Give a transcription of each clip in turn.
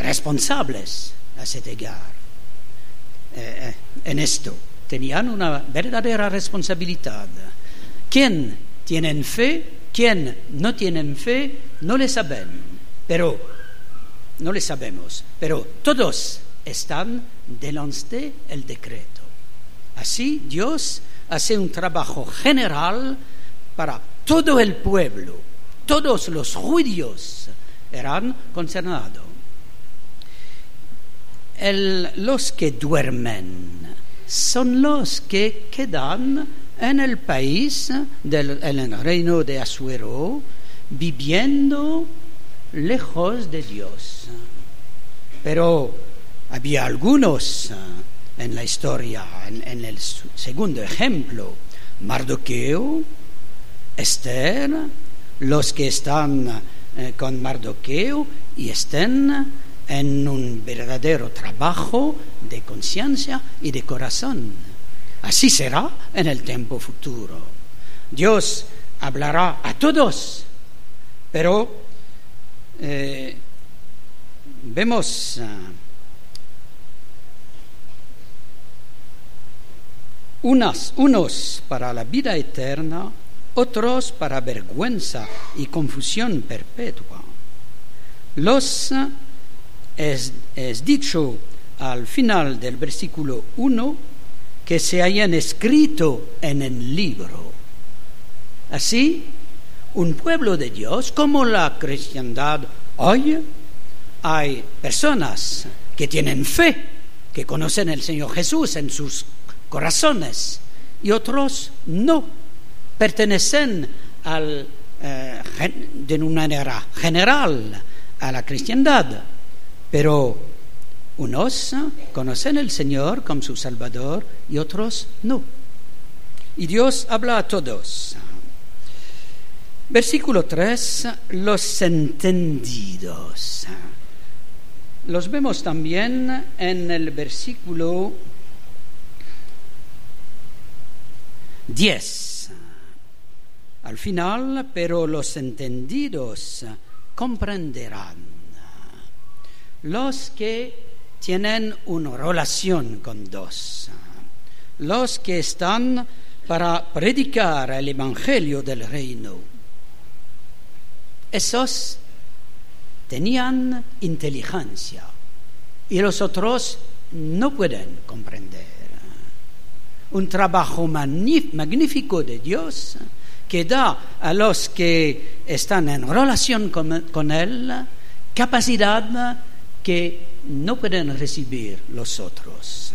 responsables a ese lugar. En esto tenían una verdadera responsabilidad. ¿Quién tiene fe? ¿Quién no tiene fe? No le sabemos, pero todos están delante del decreto. Así Dios hace un trabajo general para todo el pueblo. Todos los judíos eran concernados. Los que duermen son los que quedan en el país, en el reino de Asuero, viviendo lejos de Dios. Pero había algunos en la historia, en el segundo ejemplo, Mardoqueo, Esther, los que están con Mardoqueo y estén en un verdadero trabajo de conciencia y de corazón. Así será en el tiempo futuro. Dios hablará a todos, pero vemos unos para la vida eterna, otros para vergüenza y confusión perpetua. Es dicho al final del versículo 1 que se hayan escrito en el libro. Así, un pueblo de Dios, como la cristiandad hoy, hay personas que tienen fe, que conocen al Señor Jesús en sus corazones, y otros no, pertenecen de una manera general a la cristiandad, pero unos conocen al Señor como su Salvador y otros no. Y Dios habla a todos. Versículo 3, los entendidos. Los vemos también en el versículo 10. Al final, pero los entendidos comprenderán. Los que tienen una relación con Dios, los que están para predicar el Evangelio del Reino, esos tenían inteligencia y los otros no pueden comprender. Un trabajo magnífico de Dios que da a los que están en relación con Él capacidad que no pueden recibir los otros.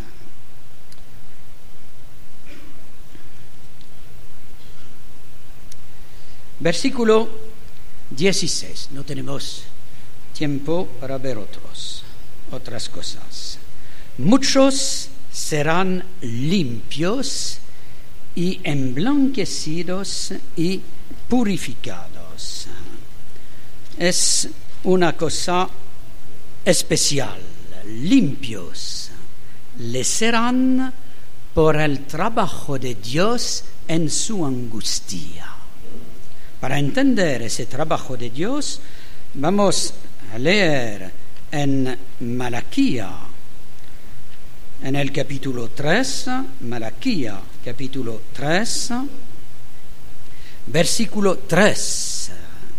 Versículo 16. No tenemos tiempo para ver otras cosas. Muchos serán limpios y emblanquecidos y purificados. Es una cosa especial. Limpios le serán por el trabajo de Dios en su angustia. Para entender ese trabajo de Dios, vamos a leer en Malaquía, en el capítulo 3, Malaquía, capítulo 3, versículo 3.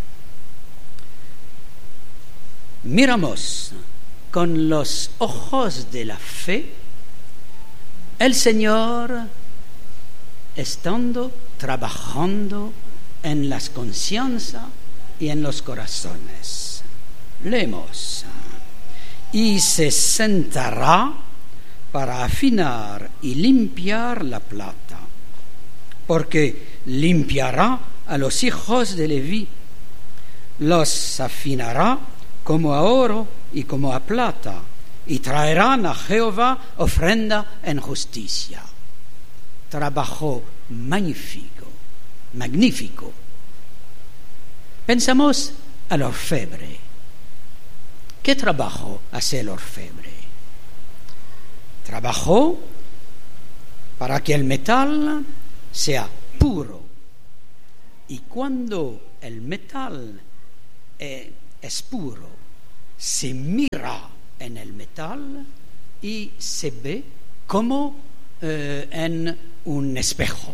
Miramos con los ojos de la fe el Señor estando trabajando en las conciencias y en los corazones. Leemos: y se sentará para afinar y limpiar la plata, porque limpiará a los hijos de Leví, los afinará como a oro y como a plata, y traerán a Jehová ofrenda en justicia. Trabajo magnífico. Pensamos al orfebre. ¿Qué trabajo hace el orfebre? Trabajó para que el metal sea puro. Y cuando el metal es puro, se mira en el metal y se ve como en un espejo.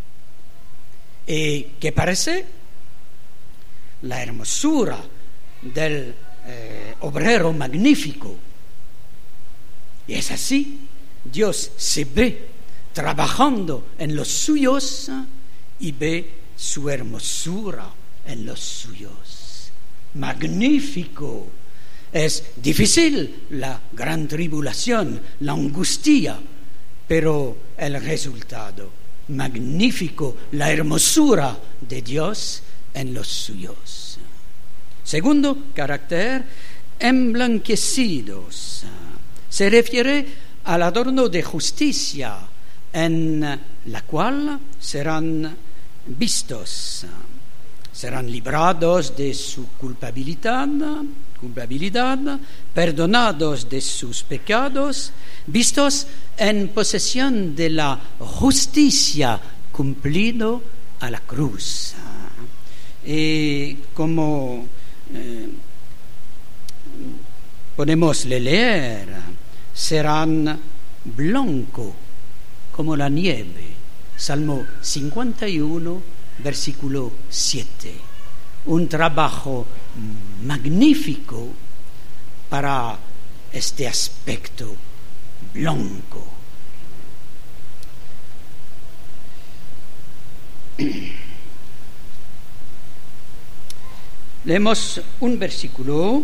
¿Y qué parece? La hermosura del obrero magnífico. Y es así, Dios se ve trabajando en los suyos y ve su hermosura en los suyos. Magnífico. Es difícil la gran tribulación, la angustia, pero el resultado, magnífico, la hermosura de Dios en los suyos. Segundo carácter, emblanquecidos. Se refiere al adorno de justicia en la cual serán vistos, serán librados de su culpabilidad, perdonados de sus pecados, vistos en posesión de la justicia cumplido a la cruz. Y como podemos leer, serán blanco como la nieve. Salmo 51, versículo 7. Un trabajo magnífico para este aspecto blanco. Leemos un versículo,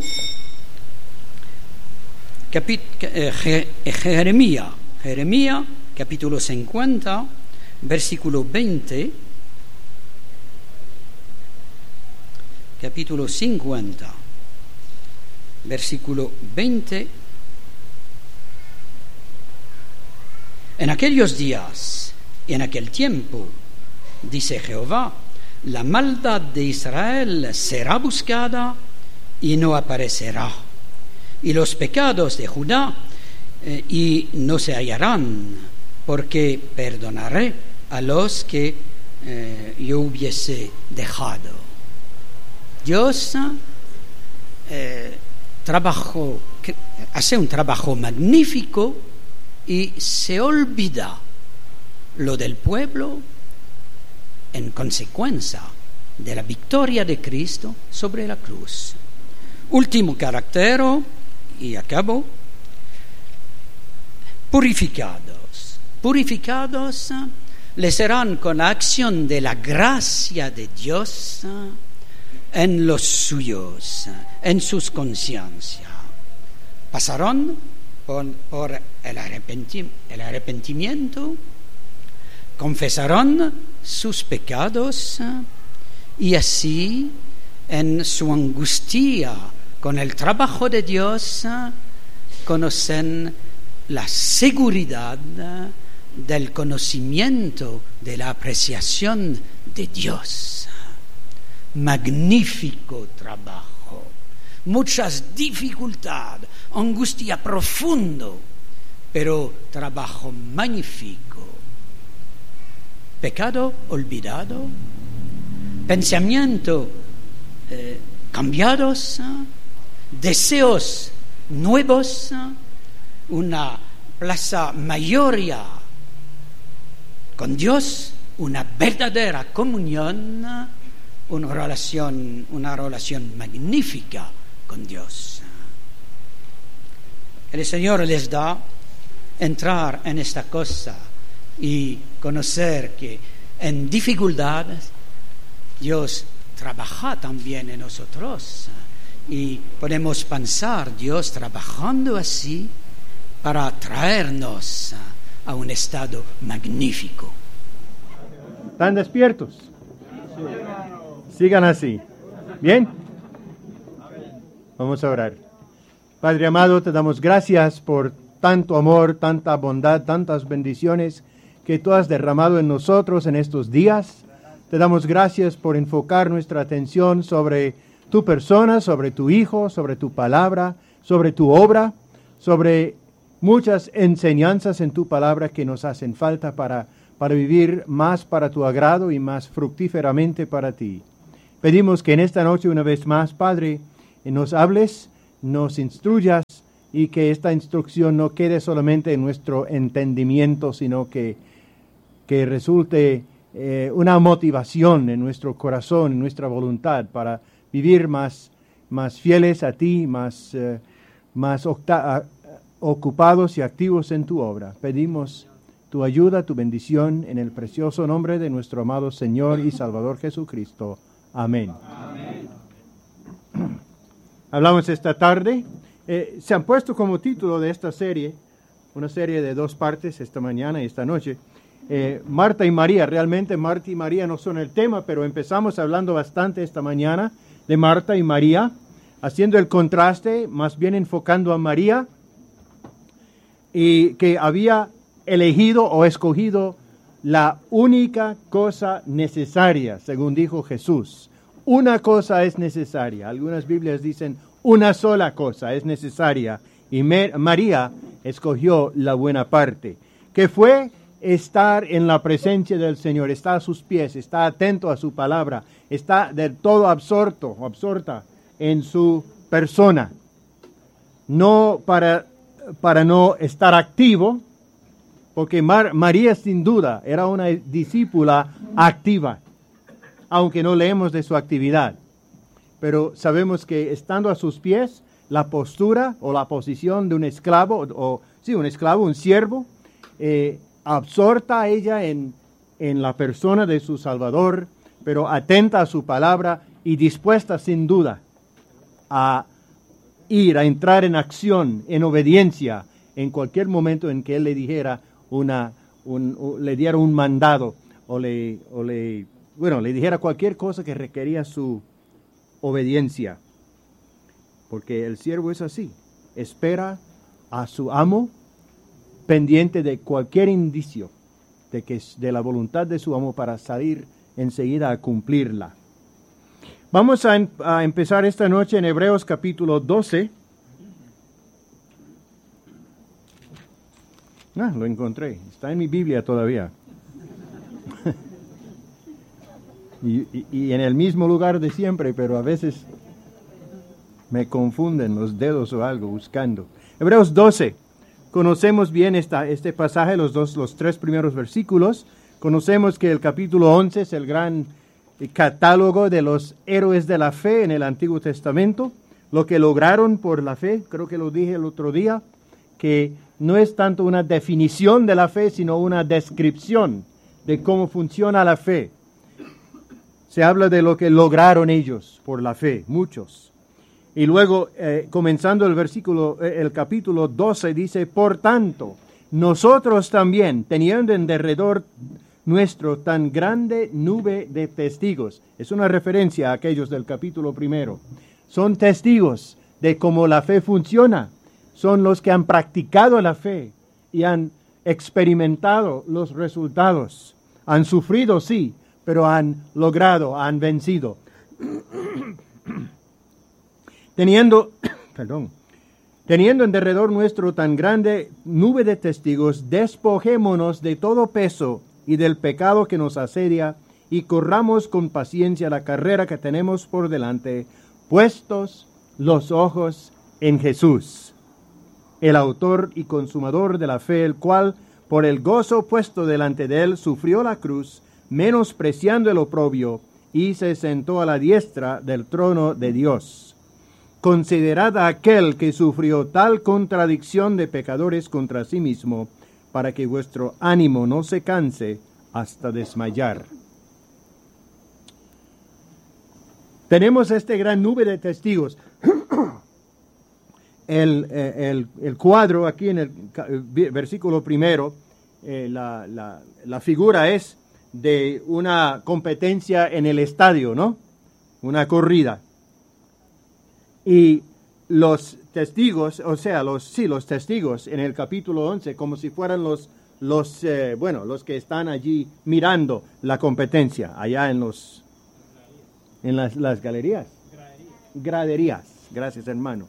Jeremías, capítulo 50, versículo 20. Capítulo 50, versículo 20. En aquellos días y en aquel tiempo, dice Jehová, la maldad de Israel será buscada y no aparecerá, y los pecados de Judá y no se hallarán, porque perdonaré a los que yo hubiese dejado. Dios hace un trabajo magnífico y se olvida lo del pueblo en consecuencia de la victoria de Cristo sobre la cruz. Último carácter, y acabo, purificados. Purificados le serán con la acción de la gracia de Dios en los suyos, en sus conciencias. Pasarán por el arrepentimiento, confesarán sus pecados y así en su angustia con el trabajo de Dios conocen la seguridad del conocimiento, de la apreciación de Dios. Magnífico trabajo, muchas dificultades, angustia profundo, pero trabajo magnífico. Pecado olvidado, pensamiento cambiados, deseos nuevos, una plaza mayoría con Dios, una verdadera comunión, una relación magnífica con Dios. El Señor les da entrar en esta cosa y conocer que en dificultades Dios trabaja también en nosotros y podemos pensar Dios trabajando así para traernos a un estado magnífico. ¿Están despiertos? Sigan así. ¿Bien? Vamos a orar. Padre amado, te damos gracias por tanto amor, tanta bondad, tantas bendiciones que tú has derramado en nosotros en estos días. Te damos gracias por enfocar nuestra atención sobre tu persona, sobre tu Hijo, sobre tu palabra, sobre tu obra, sobre muchas enseñanzas en tu palabra que nos hacen falta para vivir más para tu agrado y más fructíferamente para ti. Pedimos que en esta noche una vez más, Padre, nos hables, nos instruyas y que esta instrucción no quede solamente en nuestro entendimiento, sino que resulte una motivación en nuestro corazón, en nuestra voluntad para vivir más fieles a ti, más ocupados y activos en tu obra. Pedimos tu ayuda, tu bendición en el precioso nombre de nuestro amado Señor y Salvador Jesucristo. Amén. Amén. Hablamos esta tarde. Se han puesto como título de esta serie, una serie de 2 partes, esta mañana y esta noche, Marta y María. Realmente Marta y María no son el tema, pero empezamos hablando bastante esta mañana de Marta y María, haciendo el contraste, más bien enfocando a María, y que había elegido o escogido la única cosa necesaria, según dijo Jesús. Una cosa es necesaria. Algunas Biblias dicen una sola cosa es necesaria. Y María escogió la buena parte, que fue estar en la presencia del Señor, está a sus pies, está atento a su palabra, está del todo absorta en su persona. No para no estar activo, porque María sin duda era una discípula activa, aunque no leemos de su actividad. Pero sabemos que estando a sus pies, la postura o la posición de un esclavo, un siervo, absorta a ella en la persona de su Salvador, pero atenta a su palabra y dispuesta sin duda a entrar en acción, en obediencia, en cualquier momento en que Él le dijera le diera un mandado o le dijera cualquier cosa que requería su obediencia. Porque el siervo es así, espera a su amo pendiente de cualquier indicio de la voluntad de su amo para salir enseguida a cumplirla. Vamos a empezar esta noche en Hebreos capítulo 12. Lo encontré, está en mi Biblia todavía. y en el mismo lugar de siempre, pero a veces me confunden los dedos o algo buscando. Hebreos 12. Conocemos bien este pasaje, los 3 primeros versículos. Conocemos que el capítulo 11 es el gran catálogo de los héroes de la fe en el Antiguo Testamento, lo que lograron por la fe. Creo que lo dije el otro día, que no es tanto una definición de la fe, sino una descripción de cómo funciona la fe. Se habla de lo que lograron ellos por la fe, muchos. Y luego, comenzando el capítulo 12, dice, por tanto, nosotros también, teniendo en derredor nuestro tan grande nube de testigos. Es una referencia a aquellos del capítulo 1. Son testigos de cómo la fe funciona. Son los que han practicado la fe y han experimentado los resultados. Han sufrido, sí, pero han logrado, han vencido. Teniendo en derredor nuestro tan grande nube de testigos, despojémonos de todo peso y del pecado que nos asedia, y corramos con paciencia la carrera que tenemos por delante, puestos los ojos en Jesús, el autor y consumador de la fe, el cual, por el gozo puesto delante de él, sufrió la cruz, menospreciando el oprobio, y se sentó a la diestra del trono de Dios. Considerad a aquel que sufrió tal contradicción de pecadores contra sí mismo, para que vuestro ánimo no se canse hasta desmayar. Tenemos este gran nube de testigos. El cuadro aquí en el versículo 1, la figura es de una competencia en el estadio, ¿no? Una corrida. Y los testigos, los testigos en el capítulo 11, como si fueran los que están allí mirando la competencia, allá en las galerías. Graderías. Gracias, hermano.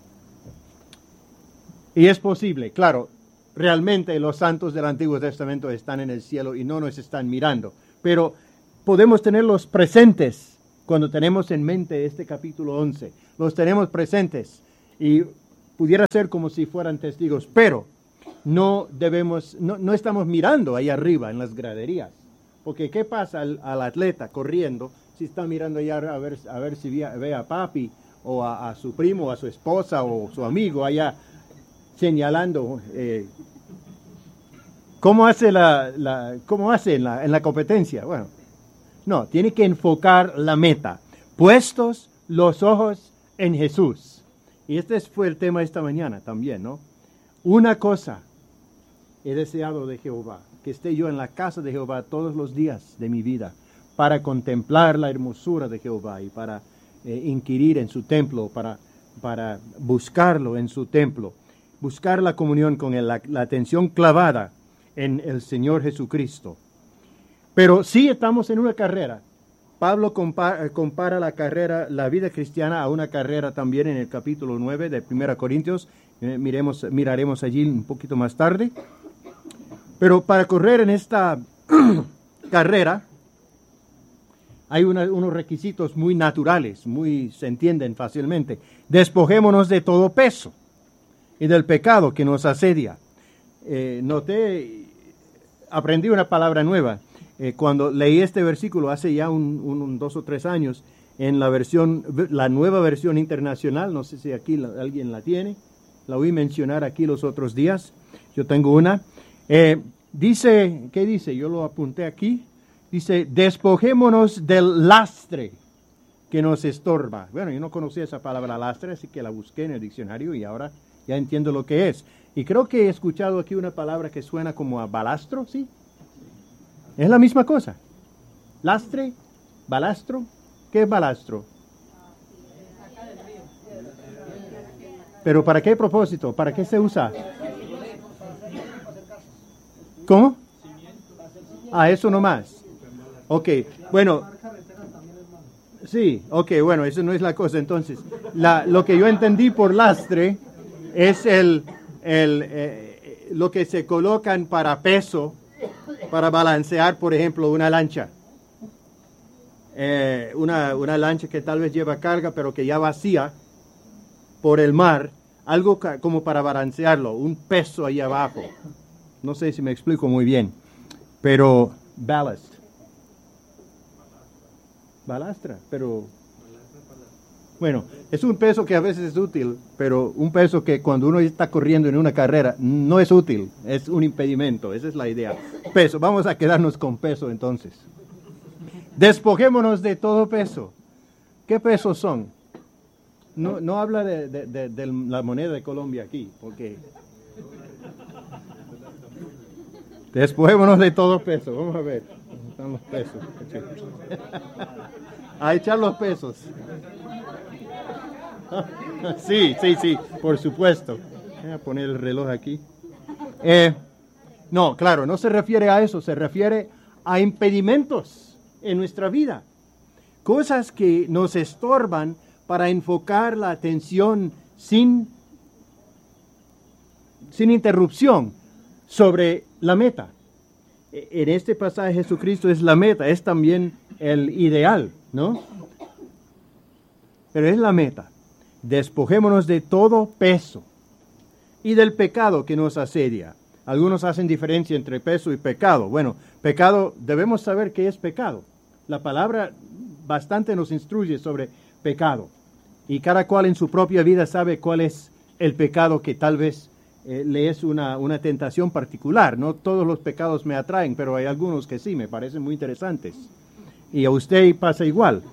Y es posible, claro, realmente los santos del Antiguo Testamento están en el cielo y no nos están mirando, pero podemos tenerlos presentes cuando tenemos en mente este capítulo 11. Los tenemos presentes y pudiera ser como si fueran testigos, pero no estamos mirando ahí arriba en las graderías. Porque ¿qué pasa al atleta corriendo si está mirando allá a ver si ve a papi o a su primo, o a su esposa o su amigo allá señalando? ¿Cómo hace en la competencia? Bueno, no, tiene que enfocar la meta, puestos los ojos en Jesús. Y este fue el tema de esta mañana también, ¿no? Una cosa he deseado de Jehová, que esté yo en la casa de Jehová todos los días de mi vida, para contemplar la hermosura de Jehová y para inquirir en su templo, para buscarlo en su templo, buscar la comunión con él, la atención clavada en el Señor Jesucristo. Pero sí estamos en una carrera. Pablo compara la carrera, la vida cristiana, a una carrera también en el capítulo 9 de 1 Corintios. Miraremos allí un poquito más tarde. Pero para correr en esta carrera hay unos requisitos muy naturales, se entienden fácilmente. Despojémonos de todo peso y del pecado que nos asedia. Aprendí una palabra nueva. Cuando leí este versículo hace ya 2 o 3 años, en la nueva versión internacional, no sé si aquí alguien la tiene, la oí mencionar aquí los otros días, yo tengo una. Dice, ¿qué dice? Yo lo apunté aquí. Dice, despojémonos del lastre que nos estorba. Bueno, yo no conocía esa palabra lastre, así que la busqué en el diccionario y ahora ya entiendo lo que es. Y creo que he escuchado aquí una palabra que suena como a balastro, ¿sí? Es la misma cosa. Lastre, balastro. ¿Qué es balastro? ¿Pero para qué propósito? ¿Para qué se usa? ¿Cómo? Eso nomás. Ok, bueno. Sí, ok, bueno, eso no es la cosa. Entonces, lo que yo entendí por lastre es lo que se colocan para peso, para balancear, por ejemplo, una lancha. Una lancha que tal vez lleva carga, pero que ya vacía por el mar, algo como para balancearlo, un peso ahí abajo. No sé si me explico muy bien, pero ballast. Balastra, pero bueno, es un peso que a veces es útil, pero un peso que cuando uno está corriendo en una carrera no es útil, es un impedimento, esa es la idea. Peso, vamos a quedarnos con peso entonces. Despojémonos de todo peso. ¿Qué pesos son? No habla de la moneda de Colombia aquí, porque despojémonos de todo peso. Vamos a ver, ¿dónde están los pesos? A echar los pesos. Sí, por supuesto. Voy a poner el reloj aquí. No, claro, no se refiere a eso, se refiere a impedimentos en nuestra vida. Cosas que nos estorban para enfocar la atención sin interrupción sobre la meta. En este pasaje Jesucristo es la meta, es también el ideal, ¿no? Pero es la meta. Despojémonos de todo peso y del pecado que nos asedia. Algunos hacen diferencia entre peso y pecado. Bueno, pecado, debemos saber qué es pecado. La palabra bastante nos instruye sobre pecado. Y cada cual en su propia vida sabe cuál es el pecado que tal vez le es una tentación particular. No todos los pecados me atraen, pero hay algunos que sí, me parecen muy interesantes. Y a usted pasa igual.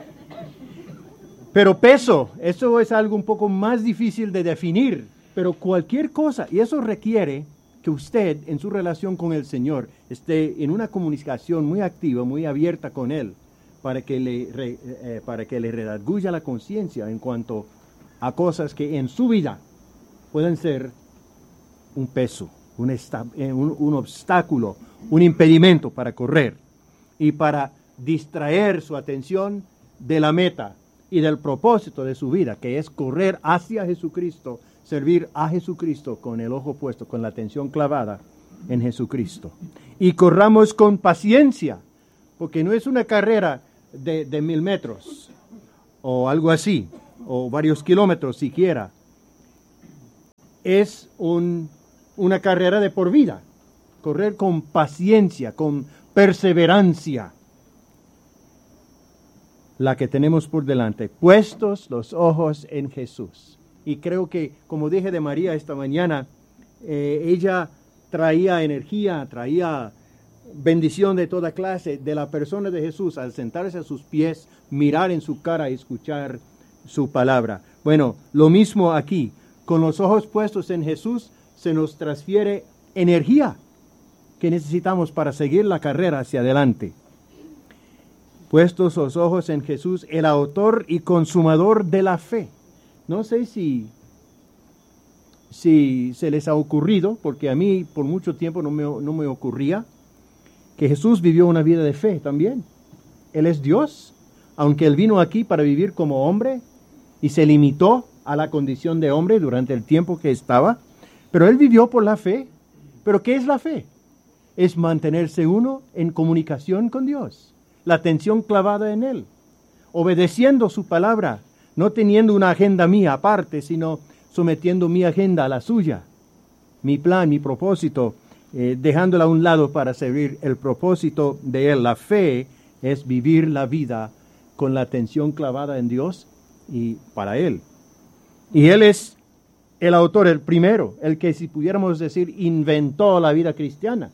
Pero peso, eso es algo un poco más difícil de definir. Pero cualquier cosa, y eso requiere que usted en su relación con el Señor esté en una comunicación muy activa, muy abierta con Él, para que le redarguya la conciencia en cuanto a cosas que en su vida pueden ser un peso, un obstáculo, un impedimento para correr y para distraer su atención de la meta y del propósito de su vida, que es correr hacia Jesucristo, servir a Jesucristo con el ojo puesto, con la atención clavada en Jesucristo. Y corramos con paciencia, porque no es una carrera de 1000 metros o algo así, o varios kilómetros siquiera. es una carrera de por vida. Correr con paciencia, con perseverancia. La que tenemos por delante. Puestos los ojos en Jesús. Y creo que, como dije de María esta mañana, ella traía energía, traía bendición de toda clase de la persona de Jesús al sentarse a sus pies, mirar en su cara y escuchar su palabra. Bueno, lo mismo aquí. Con los ojos puestos en Jesús se nos transfiere energía que necesitamos para seguir la carrera hacia adelante. Puestos los ojos en Jesús, el autor y consumador de la fe. No sé si se les ha ocurrido, porque a mí por mucho tiempo no me ocurría, que Jesús vivió una vida de fe también. Él es Dios, aunque Él vino aquí para vivir como hombre y se limitó a la condición de hombre durante el tiempo que estaba, pero Él vivió por la fe. ¿Pero qué es la fe? Es mantenerse uno en comunicación con Dios, la atención clavada en Él, obedeciendo su palabra, no teniendo una agenda mía aparte, sino sometiendo mi agenda a la suya, mi plan, mi propósito, dejándola a un lado para servir el propósito de Él. La fe es vivir la vida con la atención clavada en Dios y para Él. Y Él es el autor, el primero, el que, si pudiéramos decir, inventó la vida cristiana.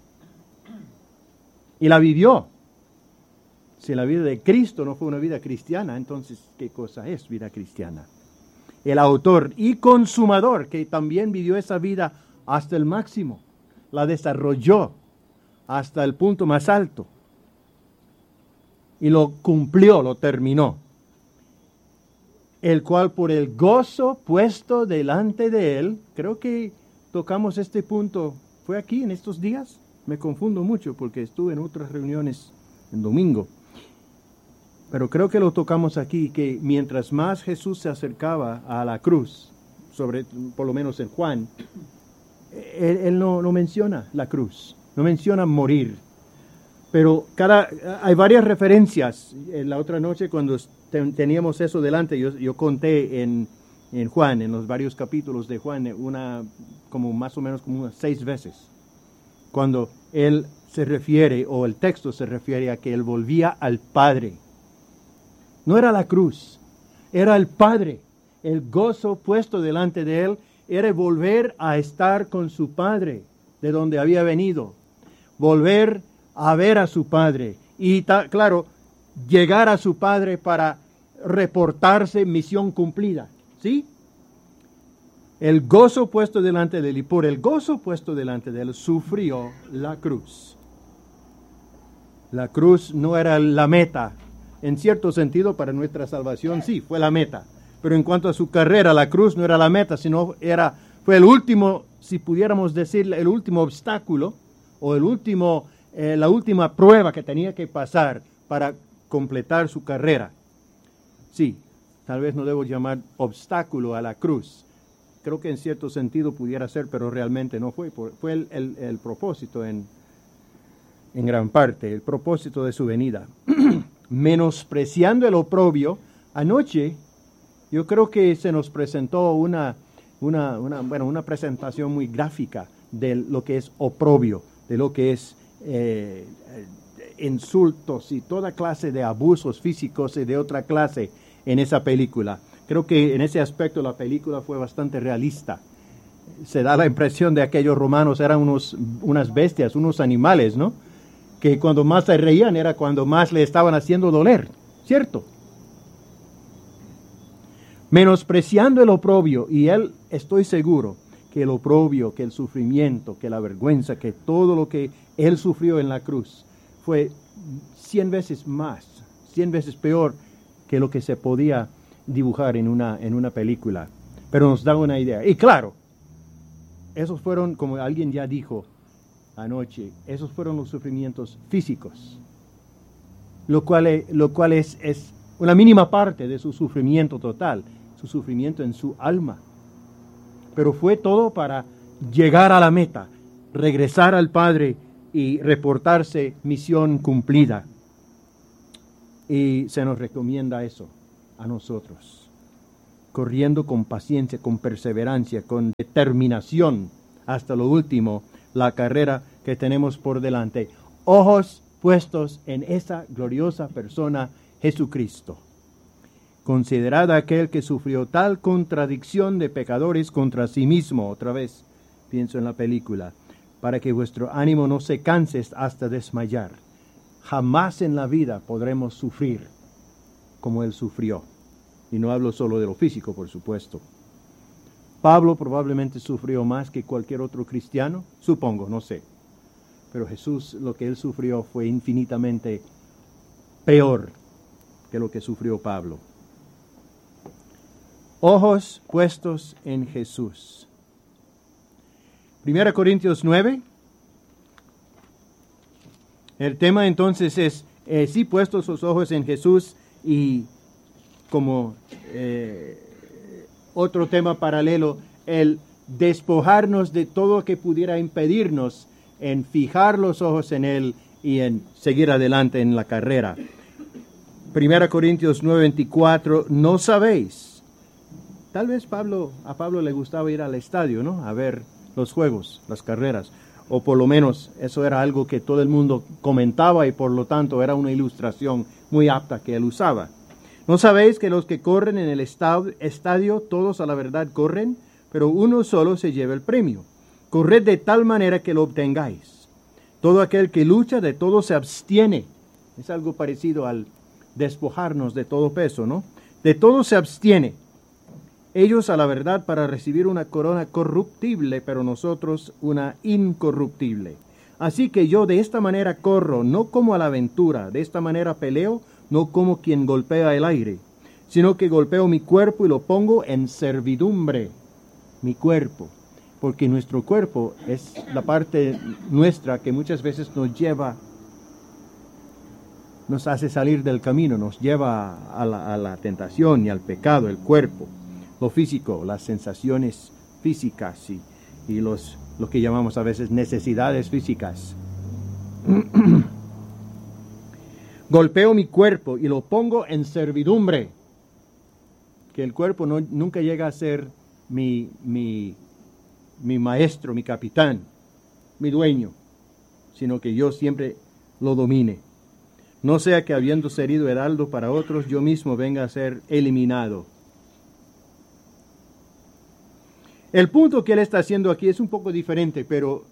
Y la vivió. Si la vida de Cristo no fue una vida cristiana, entonces, ¿qué cosa es vida cristiana? El autor y consumador, que también vivió esa vida hasta el máximo, la desarrolló hasta el punto más alto y lo cumplió, lo terminó. El cual por el gozo puesto delante de él, creo que tocamos este punto, ¿fue aquí en estos días? Me confundo mucho porque estuve en otras reuniones el domingo. Pero creo que lo tocamos aquí, que mientras más Jesús se acercaba a la cruz, por lo menos en Juan, él no menciona la cruz, no menciona morir. Pero hay varias referencias. La otra noche cuando teníamos eso delante, yo conté en Juan, en los varios capítulos de Juan, más o menos unas 6 veces, cuando él se refiere, o el texto se refiere a que él volvía al Padre. No era la cruz, era el Padre. El gozo puesto delante de él era volver a estar con su Padre, de donde había venido. Volver a ver a su Padre. Y claro, llegar a su Padre para reportarse misión cumplida. ¿Sí? El gozo puesto delante de él, y por el gozo puesto delante de él, sufrió la cruz. La cruz no era la meta. En cierto sentido, para nuestra salvación, sí, fue la meta. Pero en cuanto a su carrera, la cruz no era la meta, sino fue el último, si pudiéramos decir, el último obstáculo, o la última prueba que tenía que pasar para completar su carrera. Sí, tal vez no debo llamar obstáculo a la cruz. Creo que en cierto sentido pudiera ser, pero realmente no fue. Fue el propósito en gran parte, el propósito de su venida. Menospreciando el oprobio, anoche yo creo que se nos presentó una presentación muy gráfica de lo que es oprobio, de lo que es insultos y toda clase de abusos físicos y de otra clase en esa película. Creo que en ese aspecto la película fue bastante realista. Se da la impresión de aquellos romanos eran unas bestias, unos animales, ¿no? Que cuando más se reían era cuando más le estaban haciendo doler, ¿cierto? Menospreciando el oprobio, y él, estoy seguro, que el oprobio, que el sufrimiento, que la vergüenza, que todo lo que él sufrió en la cruz fue 100 veces más, 100 veces peor que lo que se podía dibujar en una película. Pero nos da una idea. Y claro, esos fueron, como alguien ya dijo anoche, esos fueron los sufrimientos físicos, lo cual es una mínima parte de su sufrimiento total, su sufrimiento en su alma. Pero fue todo para llegar a la meta, regresar al Padre y reportarse misión cumplida. Y se nos recomienda eso a nosotros. corriendo con paciencia, con perseverancia, con determinación hasta lo último, la carrera que tenemos por delante. Ojos puestos en esa gloriosa persona, Jesucristo. Considerad a aquel que sufrió tal contradicción de pecadores contra sí mismo, otra vez pienso en la película, para que vuestro ánimo no se canse hasta desmayar. Jamás en la vida podremos sufrir como Él sufrió. Y no hablo solo de lo físico, por supuesto. Pablo probablemente sufrió más que cualquier otro cristiano, supongo, no sé. Pero Jesús, lo que Él sufrió fue infinitamente peor que lo que sufrió Pablo. Ojos puestos en Jesús. 1 Corintios 9. El tema entonces es, sí, puestos los ojos en Jesús, y como otro tema paralelo, el despojarnos de todo lo que pudiera impedirnos en fijar los ojos en Él y en seguir adelante en la carrera. 1 Corintios 9:24, ¿no sabéis? Tal vez a Pablo le gustaba ir al estadio, ¿no? A ver los juegos, las carreras, o por lo menos eso era algo que todo el mundo comentaba y por lo tanto era una ilustración muy apta que él usaba. ¿No sabéis que los que corren en el estadio, todos a la verdad corren, pero uno solo se lleva el premio? Corred de tal manera que lo obtengáis. Todo aquel que lucha, de todo se abstiene. Es algo parecido al despojarnos de todo peso, ¿no? De todo se abstiene. Ellos a la verdad para recibir una corona corruptible, pero nosotros una incorruptible. Así que yo de esta manera corro, no como a la aventura, de esta manera peleo, no como quien golpea el aire, sino que golpeo mi cuerpo y lo pongo en servidumbre, mi cuerpo, porque nuestro cuerpo es la parte nuestra que muchas veces nos hace salir del camino, nos lleva a la tentación y al pecado, el cuerpo, lo físico, las sensaciones físicas y lo que llamamos a veces necesidades físicas. Golpeo mi cuerpo y lo pongo en servidumbre, que el cuerpo nunca llega a ser mi maestro, mi capitán, mi dueño, sino que yo siempre lo domine. No sea que habiendo herido heraldo para otros, yo mismo venga a ser eliminado. El punto que él está haciendo aquí es un poco diferente, pero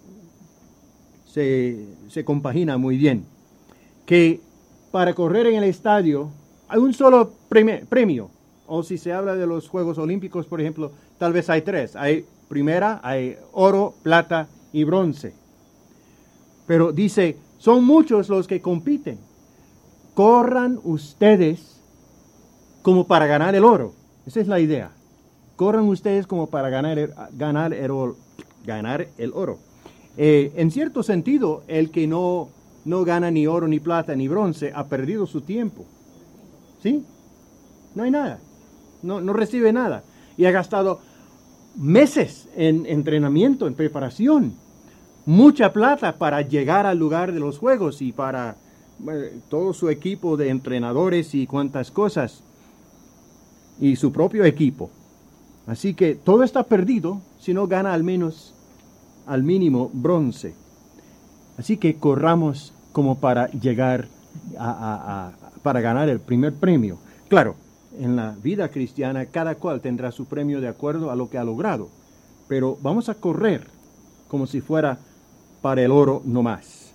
se compagina muy bien. Que para correr en el estadio hay un solo premio. O si se habla de los Juegos Olímpicos, por ejemplo, tal vez hay 3. Hay oro, plata y bronce. Pero dice, son muchos los que compiten. Corran ustedes como para ganar el oro. Esa es la idea. Corran ustedes como para ganar el oro. En cierto sentido, el que no gana ni oro, ni plata, ni bronce, ha perdido su tiempo. ¿Sí? No hay nada. No recibe nada. Y ha gastado meses en entrenamiento, en preparación. Mucha plata para llegar al lugar de los juegos y para todo su equipo de entrenadores y cuantas cosas. Y su propio equipo. Así que todo está perdido si no gana al mínimo bronce. Así que corramos como para llegar para ganar el primer premio. Claro, en la vida cristiana cada cual tendrá su premio de acuerdo a lo que ha logrado. Pero vamos a correr como si fuera para el oro no más.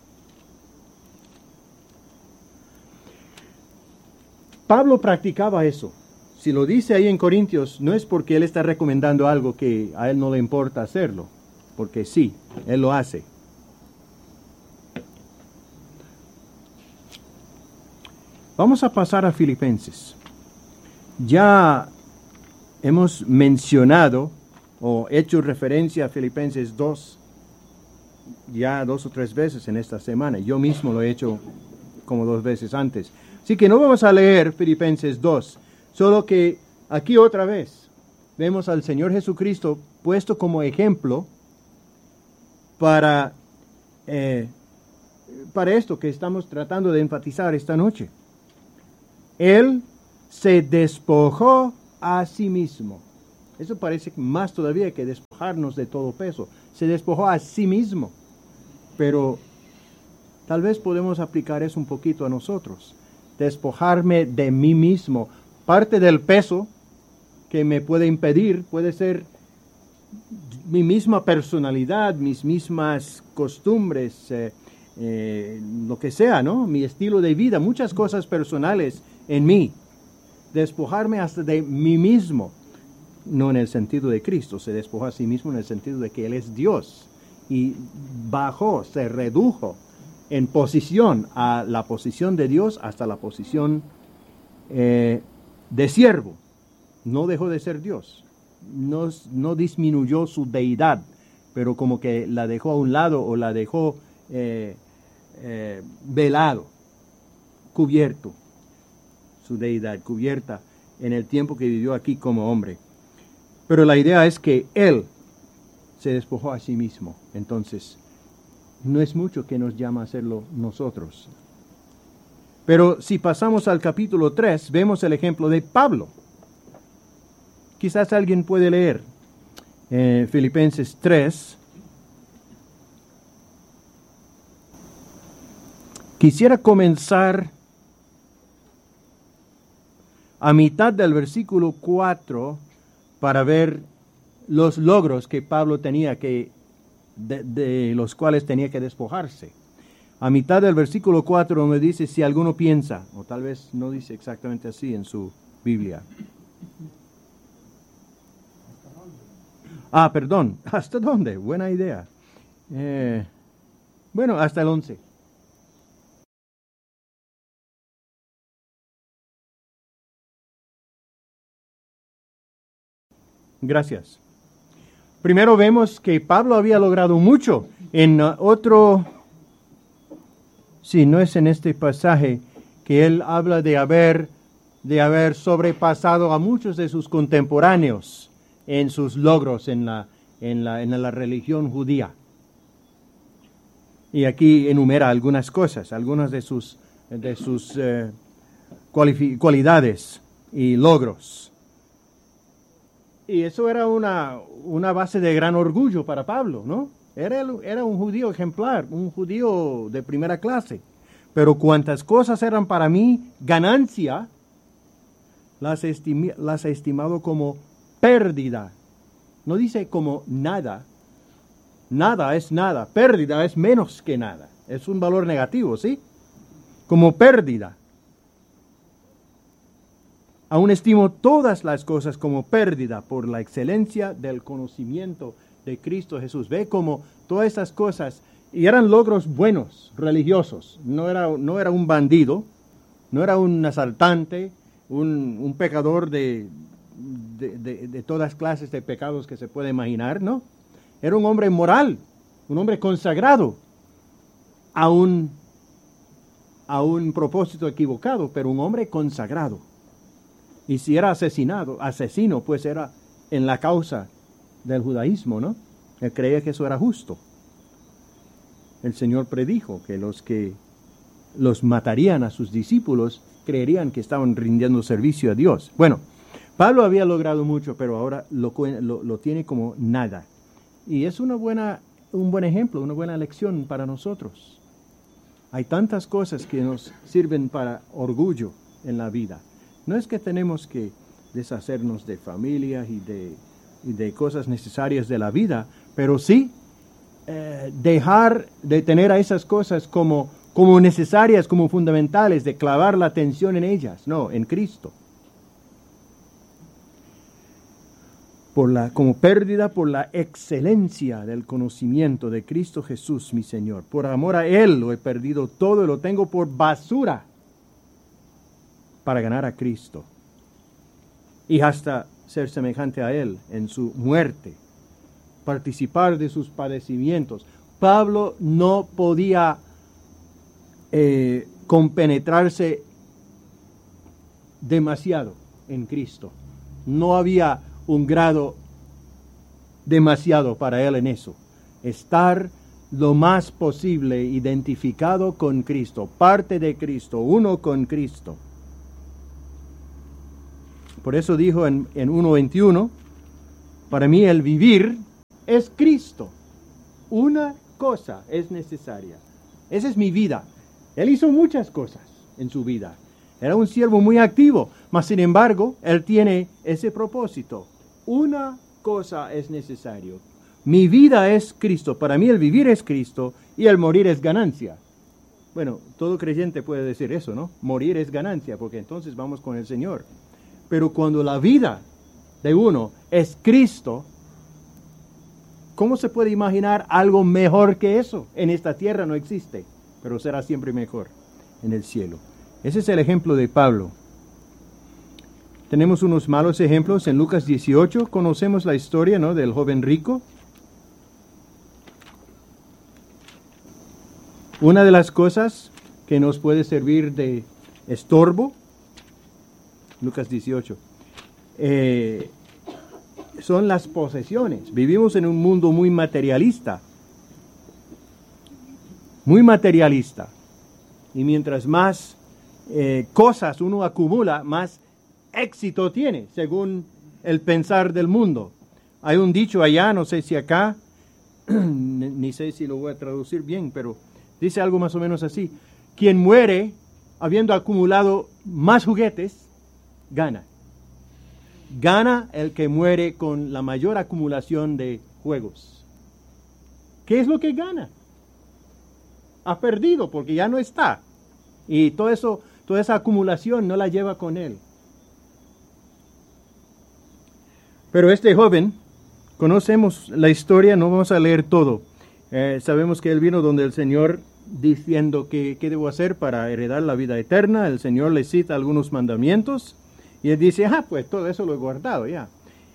Pablo practicaba eso. Si lo dice ahí en Corintios, no es porque él está recomendando algo que a él no le importa hacerlo, porque sí, él lo hace. Vamos a pasar a Filipenses. Ya hemos mencionado o hecho referencia a Filipenses 2, ya 2 o 3 veces en esta semana. Yo mismo lo he hecho como 2 veces antes. Así que no vamos a leer Filipenses 2. Solo que aquí otra vez vemos al Señor Jesucristo puesto como ejemplo para esto que estamos tratando de enfatizar esta noche. Él se despojó a sí mismo. Eso parece más todavía que despojarnos de todo peso. Se despojó a sí mismo. Pero tal vez podemos aplicar eso un poquito a nosotros. Despojarme de mí mismo. Parte del peso que me puede impedir puede ser mi misma personalidad, mis mismas costumbres, lo que sea, ¿no? Mi estilo de vida, muchas cosas personales en mí. Despojarme hasta de mí mismo. No en el sentido de Cristo, se despojó a sí mismo en el sentido de que Él es Dios. Y bajó, se redujo en posición a la posición de Dios hasta la posición de siervo. No dejó de ser Dios. No disminuyó su deidad, pero como que la dejó a un lado o la dejó velado, cubierto, su deidad cubierta en el tiempo que vivió aquí como hombre. Pero la idea es que Él se despojó a sí mismo. Entonces, no es mucho que nos llama a hacerlo nosotros. Pero si pasamos al capítulo 3, vemos el ejemplo de Pablo. Quizás alguien puede leer Filipenses 3. Quisiera comenzar a mitad del versículo 4 para ver los logros que Pablo tenía de los cuales tenía que despojarse. A mitad del versículo 4 donde dice, si alguno piensa, o tal vez no dice exactamente así en su Biblia. Perdón, ¿hasta dónde? Buena idea. Bueno, hasta el 11. Gracias. Primero vemos que Pablo había logrado mucho. En otro, sí, no es en este pasaje, que él habla de haber sobrepasado a muchos de sus contemporáneos en sus logros en la religión judía. Y aquí enumera algunas cosas, algunas de sus cualidades y logros. Y eso era una base de gran orgullo para Pablo, ¿no? Era un judío ejemplar, un judío de primera clase. Pero cuantas cosas eran para mí ganancia, las he estimado como pérdida. No dice como nada. Nada es nada. Pérdida es menos que nada. Es un valor negativo, ¿sí? Como pérdida. Aún estimo todas las cosas como pérdida por la excelencia del conocimiento de Cristo Jesús. Ve como todas estas cosas, y eran logros buenos, religiosos. No era un bandido, no era un asaltante, un pecador de todas clases de pecados que se puede imaginar, ¿no? Era un hombre moral, un hombre consagrado a un propósito equivocado, pero un hombre consagrado. Y si era asesino, pues era en la causa del judaísmo, ¿no? Él creía que eso era justo. El Señor predijo que los matarían a sus discípulos creerían que estaban rindiendo servicio a Dios. Bueno, Pablo había logrado mucho, pero ahora lo tiene como nada. Y es un buen ejemplo, una buena lección para nosotros. Hay tantas cosas que nos sirven para orgullo en la vida. No es que tenemos que deshacernos de familia y de cosas necesarias de la vida, pero sí dejar de tener a esas cosas como necesarias, como fundamentales, de clavar la atención en ellas. No, en Cristo. Como pérdida por la excelencia del conocimiento de Cristo Jesús, mi Señor. Por amor a Él lo he perdido todo y lo tengo por basura para ganar a Cristo y hasta ser semejante a Él en su muerte, participar de sus padecimientos. Pablo no podía compenetrarse demasiado en Cristo. No había un grado demasiado para él en eso. Estar lo más posible identificado con Cristo, parte de Cristo, uno con Cristo. Por eso dijo en 1:21, para mí el vivir es Cristo. Una cosa es necesaria. Esa es mi vida. Él hizo muchas cosas en su vida. Era un siervo muy activo, mas sin embargo, él tiene ese propósito. Una cosa es necesario. Mi vida es Cristo. Para mí el vivir es Cristo y el morir es ganancia. Bueno, todo creyente puede decir eso, ¿no? Morir es ganancia, porque entonces vamos con el Señor. Pero cuando la vida de uno es Cristo, ¿cómo se puede imaginar algo mejor que eso? En esta tierra no existe, pero será siempre mejor en el cielo. Ese es el ejemplo de Pablo. Tenemos unos malos ejemplos en Lucas 18. Conocemos la historia, ¿no?, del joven rico. Una de las cosas que nos puede servir de estorbo, Lucas 18, son las posesiones. Vivimos en un mundo muy materialista. Muy materialista. Y mientras más cosas uno acumula, más éxito tiene, según el pensar del mundo. Hay un dicho allá, no sé si acá, ni sé si lo voy a traducir bien, pero dice algo más o menos así: quien muere habiendo acumulado más juguetes, gana. Gana el que muere con la mayor acumulación de juegos. ¿Qué es lo que gana? Ha perdido porque ya no está. Y todo eso, toda esa acumulación no la lleva con él. Pero este joven, conocemos la historia, no vamos a leer todo. Sabemos que él vino donde el Señor diciendo qué debo hacer para heredar la vida eterna. El Señor le cita algunos mandamientos y él dice, pues todo eso lo he guardado ya.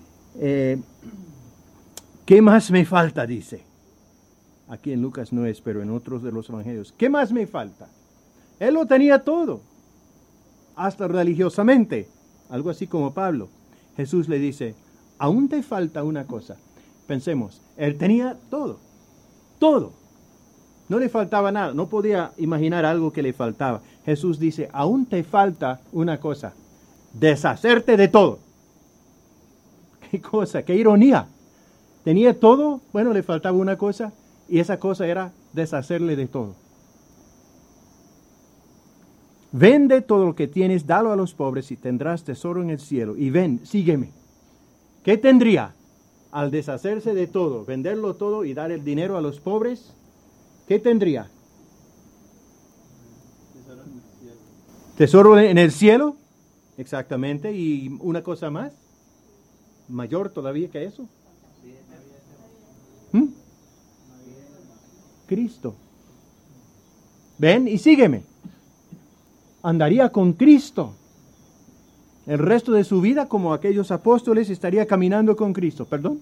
¿Qué más me falta? Dice. Aquí en Lucas no es, pero en otros de los evangelios. ¿Qué más me falta? Él lo tenía todo, hasta religiosamente, algo así como Pablo. Jesús le dice, aún te falta una cosa. Pensemos, él tenía todo, todo. No le faltaba nada, no podía imaginar algo que le faltaba. Jesús dice, aún te falta una cosa, deshacerte de todo. ¿Qué cosa? ¿Qué ironía? Tenía todo, bueno, le faltaba una cosa, y esa cosa era deshacerle de todo. Vende todo lo que tienes, dalo a los pobres y tendrás tesoro en el cielo. Y ven, sígueme. ¿Qué tendría al deshacerse de todo, venderlo todo y dar el dinero a los pobres? ¿Qué tendría? Tesoro en el cielo. Exactamente. ¿Y una cosa más? ¿Mayor todavía que eso? Cristo. Ven y sígueme. Andaría con Cristo. El resto de su vida, como aquellos apóstoles, estaría caminando con Cristo. ¿Perdón?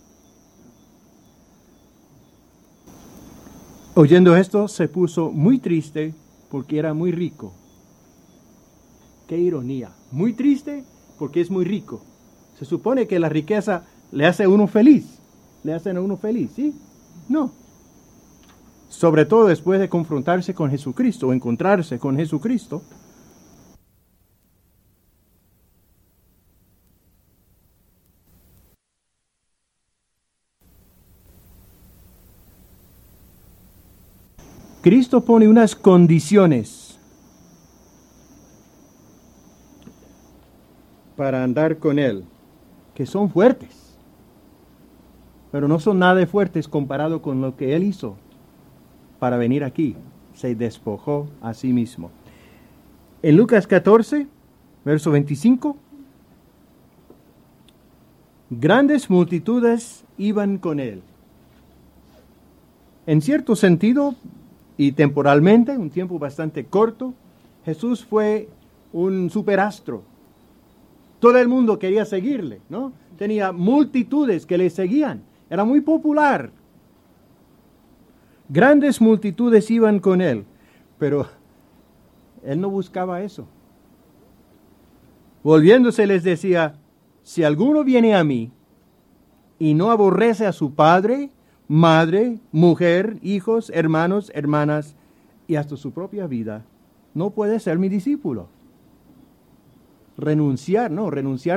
Oyendo esto, se puso muy triste porque era muy rico. Qué ironía. Muy triste porque es muy rico. Se supone que la riqueza le hace a uno feliz. Le hacen a uno feliz, ¿sí? No. Sobre todo después de confrontarse con Jesucristo o encontrarse con Jesucristo. Cristo pone unas condiciones para andar con Él, que son fuertes, pero no son nada de fuertes comparado con lo que Él hizo para venir aquí. Se despojó a sí mismo. En Lucas 14, verso 25, grandes multitudes iban con Él. En cierto sentido, y temporalmente, un tiempo bastante corto, Jesús fue un superastro. Todo el mundo quería seguirle, ¿no? Tenía multitudes que le seguían. Era muy popular. Grandes multitudes iban con él, pero él no buscaba eso. Volviéndose les decía, si alguno viene a mí y no aborrece a su padre, madre, mujer, hijos, hermanos, hermanas y hasta su propia vida, no puede ser mi discípulo. renunciar no.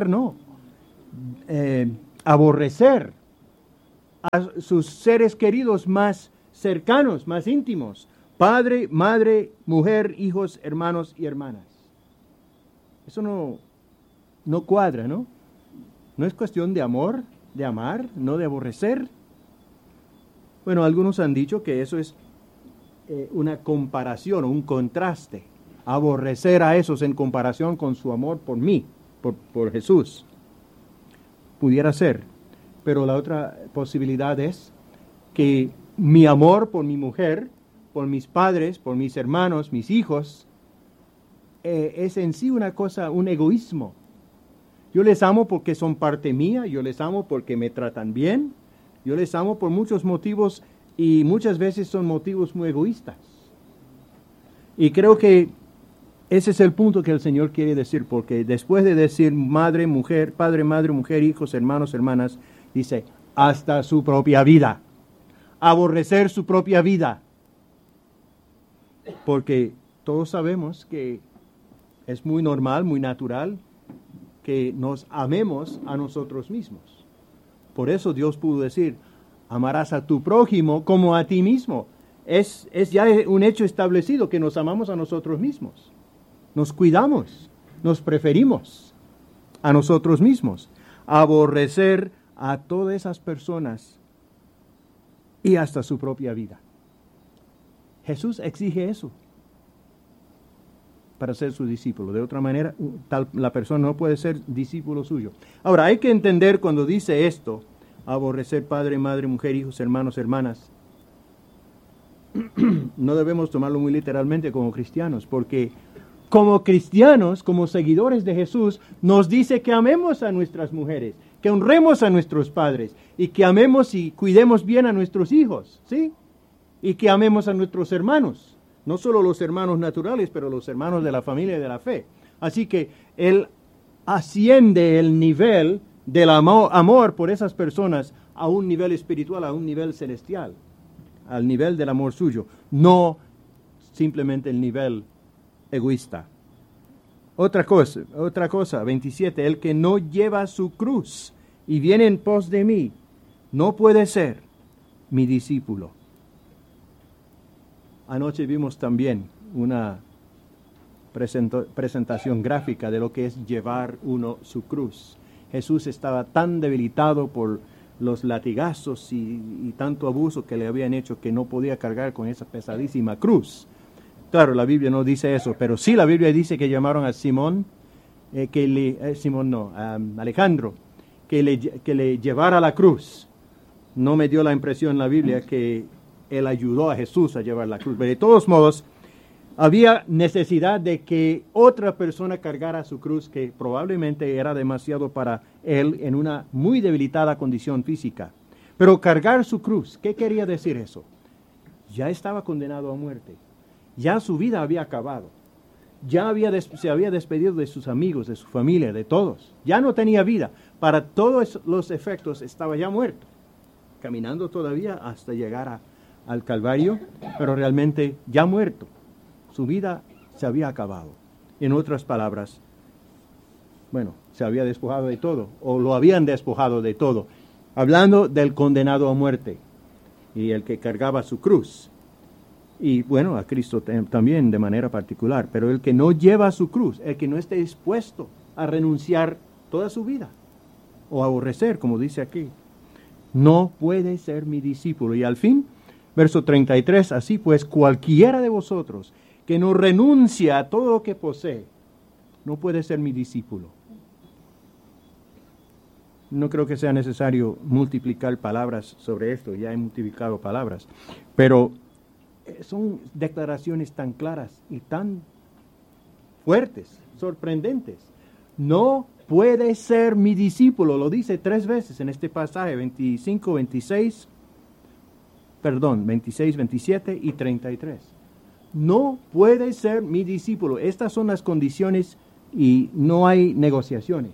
Aborrecer a sus seres queridos más cercanos, más íntimos. Padre, madre, mujer, hijos, hermanos y hermanas. Eso no cuadra, ¿no? No es cuestión de amor, de amar, no de aborrecer. Bueno, algunos han dicho que eso es una comparación, un contraste. Aborrecer a esos en comparación con su amor por mí, por Jesús. Pudiera ser. Pero la otra posibilidad es que mi amor por mi mujer, por mis padres, por mis hermanos, mis hijos, es en sí una cosa, un egoísmo. Yo les amo porque son parte mía, yo les amo porque me tratan bien, yo les amo por muchos motivos y muchas veces son motivos muy egoístas. Y creo que ese es el punto que el Señor quiere decir, porque después de decir madre, mujer, padre, madre, mujer, hijos, hermanos, hermanas, dice hasta su propia vida. Aborrecer su propia vida. Porque todos sabemos que es muy normal, muy natural que nos amemos a nosotros mismos. Por eso Dios pudo decir, amarás a tu prójimo como a ti mismo. Es ya un hecho establecido que nos amamos a nosotros mismos. Nos cuidamos, nos preferimos a nosotros mismos. Aborrecer a todas esas personas y hasta su propia vida. Jesús exige eso para ser su discípulo. De otra manera, la persona no puede ser discípulo suyo. Ahora, hay que entender cuando dice esto, aborrecer padre, madre, mujer, hijos, hermanos, hermanas. No debemos tomarlo muy literalmente como cristianos, porque como cristianos, como seguidores de Jesús, nos dice que amemos a nuestras mujeres, que honremos a nuestros padres y que amemos y cuidemos bien a nuestros hijos, ¿sí? Y que amemos a nuestros hermanos, no solo los hermanos naturales, pero los hermanos de la familia y de la fe. Así que Él asciende el nivel del amor por esas personas a un nivel espiritual, a un nivel celestial, al nivel del amor suyo, no simplemente el nivel egoísta. Otra cosa, 27, el que no lleva su cruz y viene en pos de mí, no puede ser mi discípulo. Anoche vimos también una presentación gráfica de lo que es llevar uno su cruz. Jesús estaba tan debilitado por los latigazos y tanto abuso que le habían hecho que no podía cargar con esa pesadísima cruz. Claro, la Biblia no dice eso, pero sí la Biblia dice que llamaron a Alejandro, que le llevara la cruz. No me dio la impresión en la Biblia que él ayudó a Jesús a llevar la cruz. Pero de todos modos, había necesidad de que otra persona cargara su cruz, que probablemente era demasiado para él en una muy debilitada condición física. Pero cargar su cruz, ¿qué quería decir eso? Ya estaba condenado a muerte. Ya su vida había acabado. Ya se había despedido de sus amigos, de su familia, de todos. Ya no tenía vida. Para todos los efectos estaba ya muerto. Caminando todavía hasta llegar al Calvario, pero realmente ya muerto. Su vida se había acabado. En otras palabras, se había despojado de todo, o lo habían despojado de todo. Hablando del condenado a muerte y el que cargaba su cruz. Y a Cristo también de manera particular, pero el que no lleva su cruz, el que no esté dispuesto a renunciar toda su vida, o aborrecer, como dice aquí, no puede ser mi discípulo. Y al fin, verso 33, así pues, cualquiera de vosotros que no renuncia a todo lo que posee, no puede ser mi discípulo. No creo que sea necesario multiplicar palabras sobre esto, ya he multiplicado palabras, pero son declaraciones tan claras y tan fuertes, sorprendentes. No puede ser mi discípulo, lo dice 3 veces en este pasaje, 26, 27 y 33. No puede ser mi discípulo. Estas son las condiciones y no hay negociaciones.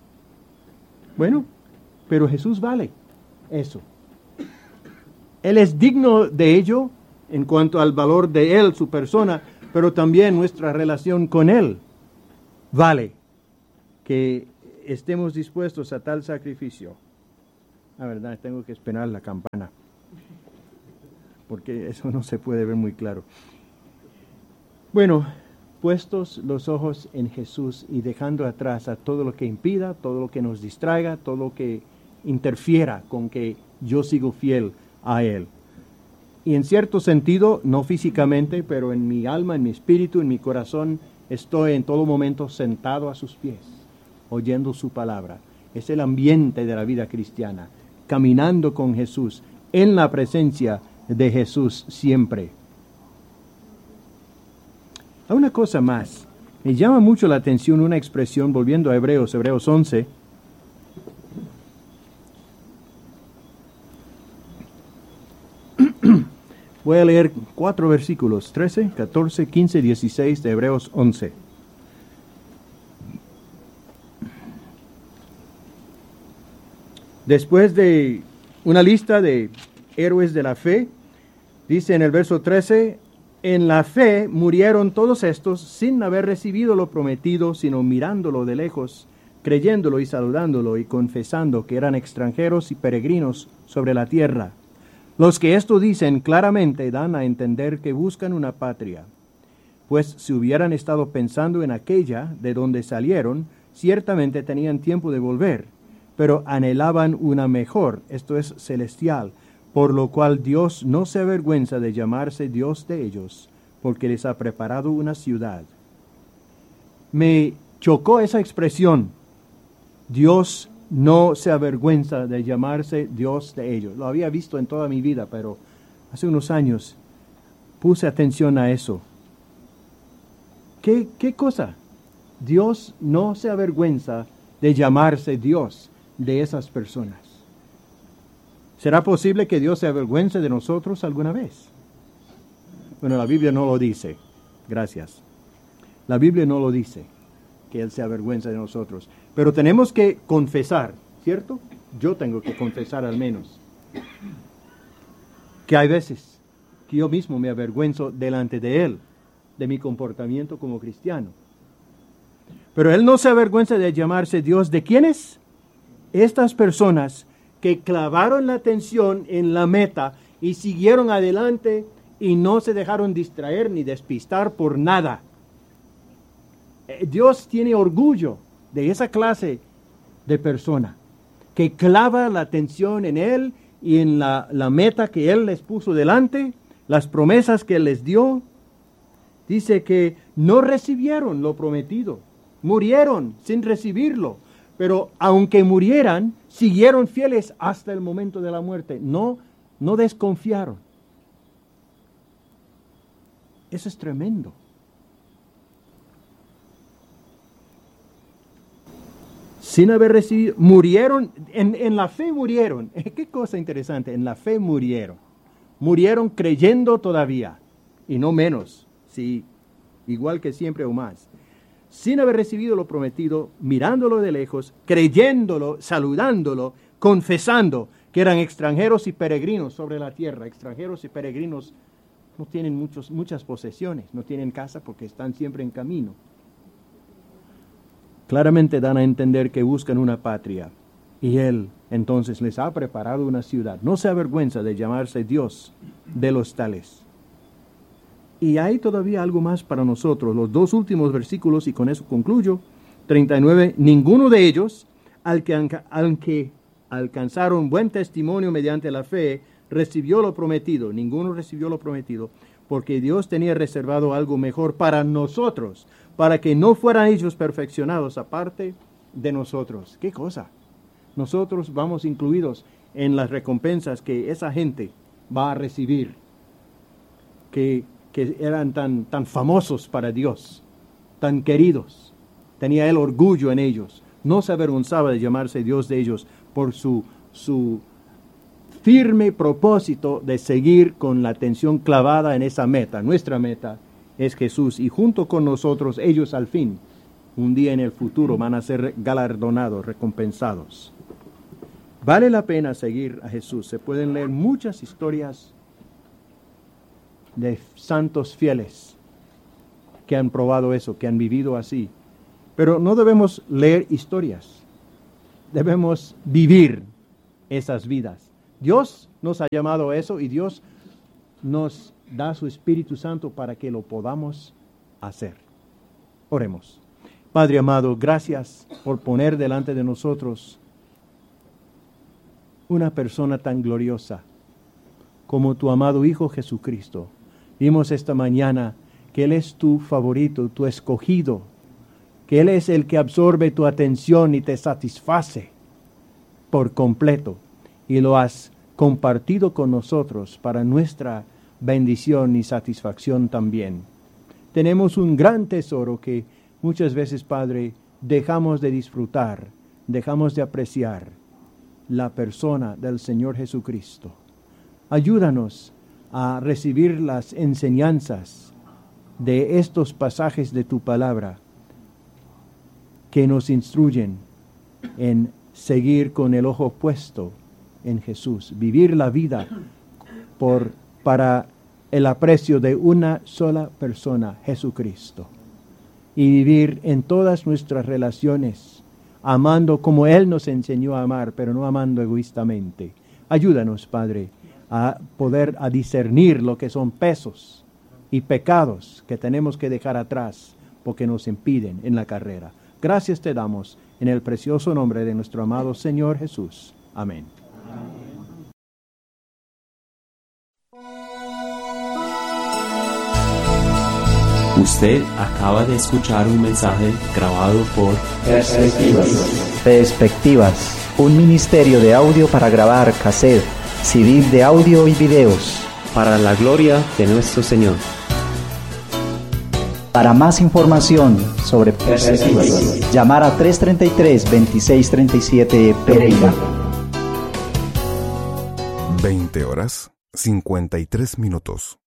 Pero Jesús vale eso. Él es digno de ello en cuanto al valor de Él, su persona, pero también nuestra relación con Él vale que estemos dispuestos a tal sacrificio. La verdad, tengo que esperar la campana, porque eso no se puede ver muy claro. Bueno, puestos los ojos en Jesús y dejando atrás a todo lo que impida, todo lo que nos distraiga, todo lo que interfiera con que yo sigo fiel a Él. Y en cierto sentido, no físicamente, pero en mi alma, en mi espíritu, en mi corazón, estoy en todo momento sentado a sus pies, oyendo su palabra. Es el ambiente de la vida cristiana, caminando con Jesús, en la presencia de Jesús siempre. Hay una cosa más. Me llama mucho la atención una expresión, volviendo a Hebreos 11. Voy a leer 4 versículos, 13, 14, 15, 16 de Hebreos 11. Después de una lista de héroes de la fe, dice en el verso 13, en la fe murieron todos estos sin haber recibido lo prometido, sino mirándolo de lejos, creyéndolo y saludándolo y confesando que eran extranjeros y peregrinos sobre la tierra. Los que esto dicen claramente dan a entender que buscan una patria, pues si hubieran estado pensando en aquella de donde salieron, ciertamente tenían tiempo de volver, pero anhelaban una mejor, esto es celestial, por lo cual Dios no se avergüenza de llamarse Dios de ellos, porque les ha preparado una ciudad. Me chocó esa expresión, Dios no se avergüenza de llamarse Dios de ellos. Lo había visto en toda mi vida, pero hace unos años puse atención a eso. ¿Qué cosa? Dios no se avergüenza de llamarse Dios de esas personas. ¿Será posible que Dios se avergüence de nosotros alguna vez? Bueno, la Biblia no lo dice. Gracias. La Biblia no lo dice, que Él se avergüenza de nosotros. Pero tenemos que confesar, ¿cierto? Yo tengo que confesar al menos que hay veces que yo mismo me avergüenzo delante de Él, de mi comportamiento como cristiano. Pero Él no se avergüenza de llamarse Dios de ¿quiénes? Estas personas que clavaron la atención en la meta y siguieron adelante y no se dejaron distraer ni despistar por nada. Dios tiene orgullo de esa clase de persona que clava la atención en Él y en la meta que Él les puso delante, las promesas que Él les dio. Dice que no recibieron lo prometido, murieron sin recibirlo, pero aunque murieran, siguieron fieles hasta el momento de la muerte, no desconfiaron. Eso es tremendo. Sin haber recibido, murieron, en la fe murieron. Qué cosa interesante, en la fe murieron. Murieron creyendo todavía, y no menos, sí, igual que siempre o más. Sin haber recibido lo prometido, mirándolo de lejos, creyéndolo, saludándolo, confesando que eran extranjeros y peregrinos sobre la tierra. Extranjeros y peregrinos no tienen muchas posesiones, no tienen casa porque están siempre en camino. Claramente dan a entender que buscan una patria, y Él entonces les ha preparado una ciudad. No se avergüenza de llamarse Dios de los tales. Y hay todavía algo más para nosotros. Los 2 últimos versículos, y con eso concluyo. 39, ninguno de ellos, al que alcanzaron buen testimonio mediante la fe, recibió lo prometido. Ninguno recibió lo prometido, porque Dios tenía reservado algo mejor para nosotros, para que no fueran ellos perfeccionados aparte de nosotros. ¿Qué cosa? Nosotros vamos incluidos en las recompensas que esa gente va a recibir, que eran tan famosos para Dios, tan queridos. Tenía Él orgullo en ellos. No se avergonzaba de llamarse Dios de ellos por su firme propósito de seguir con la atención clavada en esa meta. Nuestra meta es Jesús, y junto con nosotros ellos al fin, un día en el futuro, van a ser galardonados, recompensados. Vale la pena seguir a Jesús. Se pueden leer muchas historias de santos fieles que han probado eso, que han vivido así. Pero no debemos leer historias, debemos vivir esas vidas. Dios nos ha llamado a eso y Dios nos da su Espíritu Santo para que lo podamos hacer. Oremos. Padre amado, gracias por poner delante de nosotros una persona tan gloriosa como tu amado Hijo Jesucristo. Vimos esta mañana que Él es tu favorito, tu escogido, que Él es el que absorbe tu atención y te satisface por completo, y lo has compartido con nosotros para nuestra bendición y satisfacción también. Tenemos un gran tesoro que muchas veces, Padre, dejamos de disfrutar, dejamos de apreciar la persona del Señor Jesucristo. Ayúdanos a recibir las enseñanzas de estos pasajes de tu palabra que nos instruyen en seguir con el ojo puesto en Jesús, vivir la vida para el aprecio de una sola persona, Jesucristo, y vivir en todas nuestras relaciones, amando como Él nos enseñó a amar, pero no amando egoístamente. Ayúdanos, Padre, a poder discernir lo que son pesos y pecados que tenemos que dejar atrás porque nos impiden en la carrera. Gracias te damos en el precioso nombre de nuestro amado Señor Jesús. Amén. Usted acaba de escuchar un mensaje grabado por Perspectivas, un ministerio de audio para grabar cassette, CD de audio y videos. para la gloria de nuestro Señor. Para más información sobre Perspectivas, llamar a 333-2637 Pereira. 20 horas 53 minutos.